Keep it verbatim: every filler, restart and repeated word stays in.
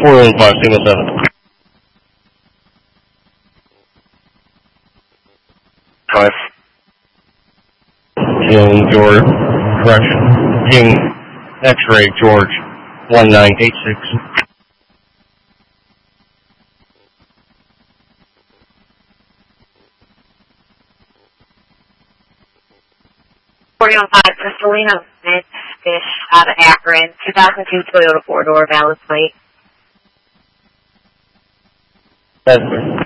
four one five single seven. Five. King George, correction. King X-ray George, one nine eight six. forty one five, Crystalina Mitch Fish out of Akron, two thousand two Toyota four-door valid plate. That's